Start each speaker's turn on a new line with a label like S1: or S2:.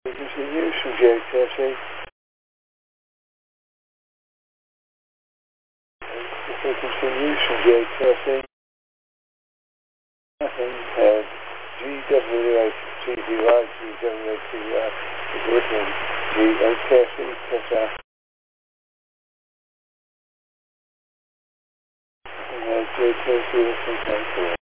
S1: Agency news from JKC. Frequency news from JKC. Nothing. GWH, GVY, GWH, is listening. GKC, Tessa. JKC listening.